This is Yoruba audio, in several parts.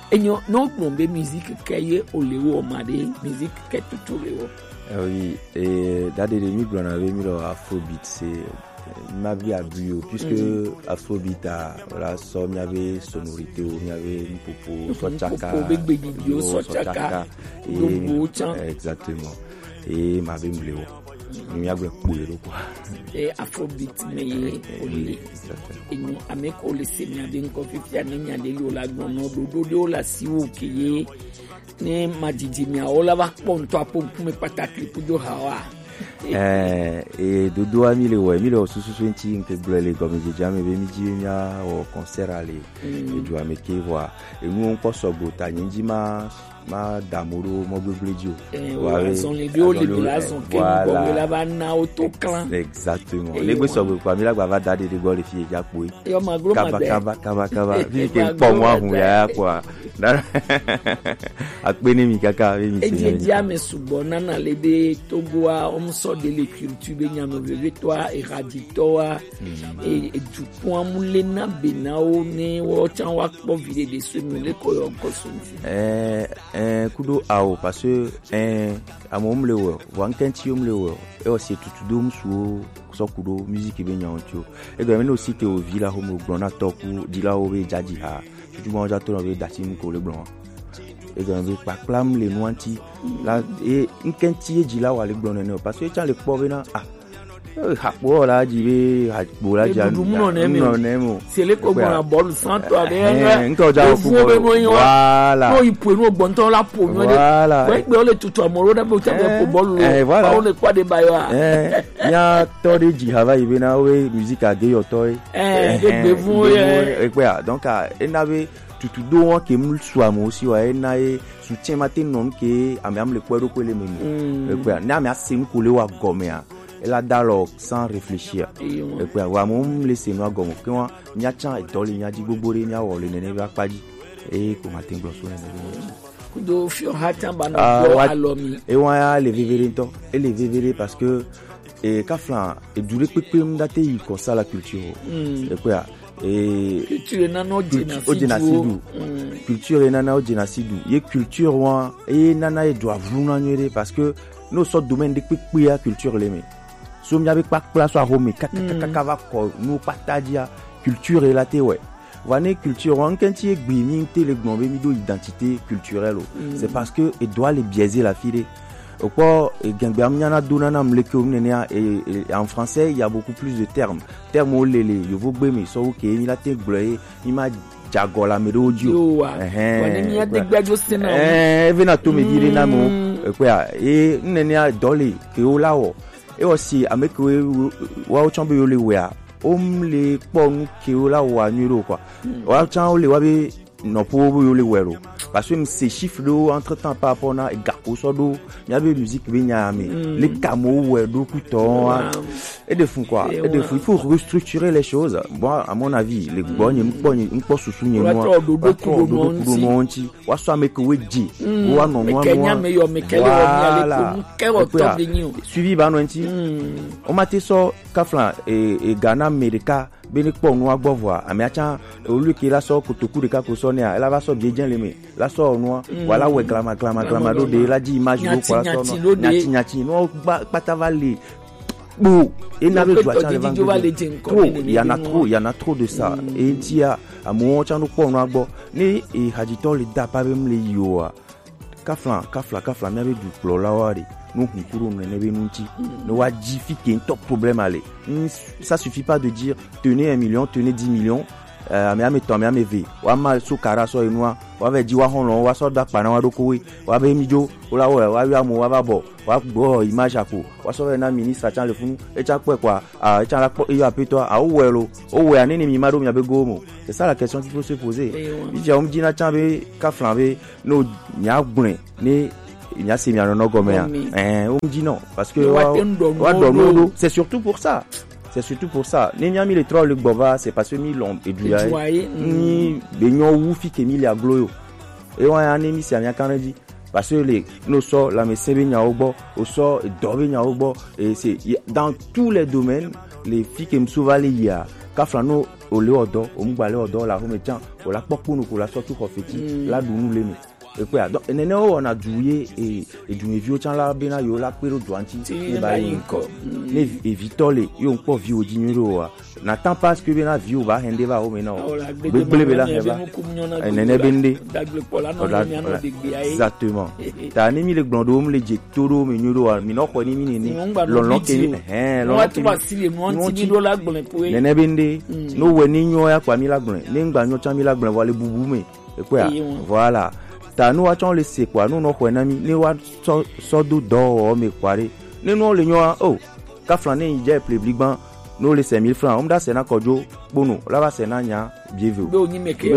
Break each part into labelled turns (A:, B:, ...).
A: enyo no gnombe musique keye olewo made musique ke tutulewo.
B: Oui, et d'ailleurs les migrants avaient mis leur afrobeat, c'est ma vie à bureau puisque afrobeat a voilà ça il y avait sonorité, il y avait une popo, sochaka, exactement. Et ma vie me il y avait quoi.
A: Et afrobeat mais oli. Et nous avec oli c'est bien d'une confia n'ya de la gnono do la siwo qui ne majiji mi aola va ponto apompu me patakli pudo hawa.
B: Et dodo ami le ouais mi le susu swenti nke glele comme j'ai jamais vu mi dia au concert aller et doit me ke voir et nous on poste bota nyinji ma damoro mo gbeglejo
A: ouais sont les deux les blason ke bo la ba na autoclan
B: exactement les gbe so gbe kwa mi la gba va dade de go le fi eja po
A: yo ma gro ma
B: kaba vi ke po mo ahun ya kwa akpeni mi kaka mi
A: se e dia me subona na le de togoa on sort de l'écriture be nyame bebe toi et raditoa et du point mulena benao ne wo chan wa po vide de ce mule ko yo ko sunfi
B: kudo ao parce que amom le wo wankenti om le wo e o se tutudum su so kudo musique be nyanto e go me aussi te o villa homo glona toku dila o be jaji ha tu mo ja to no be dati mu ko le blon e go be pa plam le nuanti la e nkenti e jila wa le blon ne parce que chan le po be na hakpo la jibe hakpo la ja no nemo
A: c'est le ko na ball santo ade
B: nko ja fu voilà
A: no ipo no gbonto la po no de we pe o le tutu amoro da bo tebe ko ball o le kwa de bayo
B: ya tori ji hava ibe na we musique age yo toy
A: de bevu
B: e pe donc e na be tutu do won ke mu swa mo si wa e na e soutien matin non ke am le kwa do ko le memu e pe na me asim ko le wa gomea et là dialogue sans réfléchir et puis avoir mon laisser nous gomo que moi nya chan et doli nya di gbogbo nya wo le nene ba paji et ko matin glosso nene
A: kudo fio hatan ba no go alomi
B: et wa ya le vivere to et le vivere parce que et kaflan et dure pepe mdate yi ko ça la culture et quoi et
A: culture nana genocidu
B: culture nana genocidu ye culture wa et nana e doit vouloir nyere parce que nos sortes domaines de pepe culture les so mi avec pas place à home kaka va ko nous partager culture relaté ouais vané culture en quanti gbimi te le gnombe mi do identité culturelle c'est parce que il doit les biaiser la fille au quoi gangbe amnyana donana mleke omnenia et en français il y a beaucoup plus de termes olele yo vo gbemi so ke mi la te gloye ima jagola merodio
A: wani mi de gbajo sina
B: vena to me dire na mo quoi et nenia dole ke o lawo et aussi avec wa chambe yo le wea le ponu ke o la wa nyuro quoi wa chan o le wa be no po yo le wero parce que ces chiffres do entre temps par rapport na gako so do il y avait musique be nyame les camo we do couton et de fou quoi et de fou il faut restructurer les choses bon à mon avis les bonnes mpo susu nye moi do monti wa so make we ji wa no no suivi ba no nti o mate so kaflan et Ghana America beni po no agbovoa amiacha olu ki la so kotoku de ka ko so ne a la va so bien le me la so no voilà we glama do de la di image do kwa so no nyati no patavali bon et na be trop il y en a trop de ça et dia a mo cha no po no agbo ni e hajito le da pa bem le yo kafla na be du plolawari nous courons ne nunti no wa jifique un top problème aller ça suffit pas de dire tenez 1 million tenez 10 millions me ve wa ma so kara so enua wa ve ji wa honlo wa so da pana wa dokowe wa be mijo ola wa wi amu wa ba bo wa gbo image apo wa so na ministre chan le funu e cha pe kwa e cha la po e apeto a o we anini mi mado mi abe gomo c'est ça la question qu'il faut se poser il on dit na chan be ka flanbe no nya gbun ni il y a ces miens non comme on dit non parce que c'est surtout pour ça. Ni mi le troll le bova c'est parce que mi l'ont éduqué ni benyo wufi ke mi le agloyo et on a ennemi c'est bien quand on dit parce que les nos sort la me sebenya obo au sort dobenya obo et c'est dans tous les domaines les filles qui me souvent les ya kaflano ole odo omgbale odo la home chan o la pokunu ko la sotu ko feti la dunu le mi e pe ado enene o na duye e duye vi o chan la bena yo la pero duanti
A: e ba yin ko
B: ne evitole yo npo vi o diniro wa na temps parce que bena vi o ba hende ba o me na beble bela heba enene bende exactement ta ni mi le gbondo mi le je toro me nyoro wa mi no ko ni mi ni lon ke
A: lon to ba sile mo nti mi la gbon po
B: nene bende no we ni nyo ya kwa mi la gbon ni ngba nyo chan mi la gbon wa le bubu me e pe voilà ta nu wa chon le se kwa nu no ko na mi ni wa so do o me kware ni no le nyo o ka flan ni je plebligban no le 5000 francs on da se na kojo bono la va se na nya bienvenue
A: do ni meke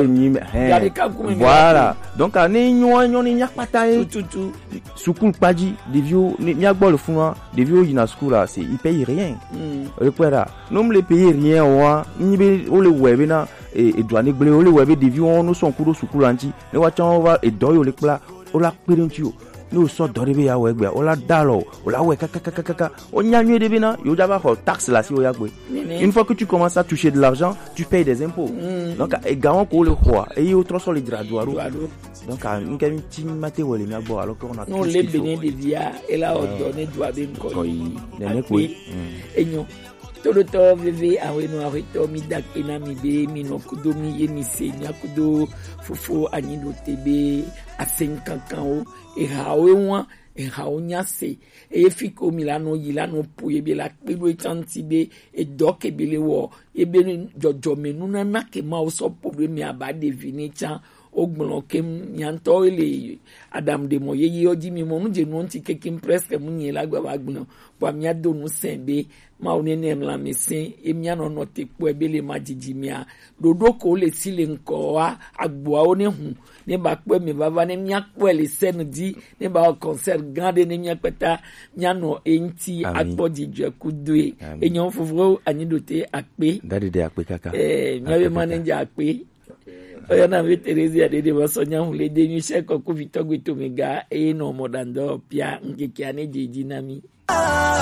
B: voilà donc ani nyo ni nya pata
A: tout
B: sukul paji de vieux ni agbo le fun de vieux ina school là c'est il paye rien rekwera no me le paye rien wa ni be o le webe na e douane gble o le webe de vieux on no son kudo sukul anti ne wa chan va e do yo le pla o la perentio no so doribe ya we gbe o la dalo o la we kaka o nyanwe de bina yo jaba ko taxe là si o ya gbe une fois que tu commences à toucher de l'argent tu payes des impôts donc e gaon ko le roi et yo trop so le graduaro donc un gami ti mate wole mi agbo alors qu'on a
A: no le benin de via et là on donne doit ben ko
B: nene ko
A: enyo todo to vive aweno arito mi dakena mi be mi no kudo mi yemi senya kudo fufu anyido tebe asenkankan o e hawe won e haonya se e fiko milano yilano pu e be la pelo etanti be e doke bele wo e be jojo menuna na ke ma o so problem mi abade vinicha ogbon kem yanto ile adam de mo yeyi oji mi mo nje no nti kekim presque munye lagba bagbon pa mi adonu sembe ma onene mla mesin emia no no te po ebele majiji mia dodo ko le sile nko wa agboa one hu ne ba pe mi baba ne mia po le sen di ne ba concert grande ne mia peta mia no enti akpodi je kudue enyon fofo anyidote akpe
B: dadi de akpe kaka
A: mia be manager akpe oya na ve Teresa de basonya hule de mi se ko ku vitogwe to mega e no modando pia ngeke ane jeji nami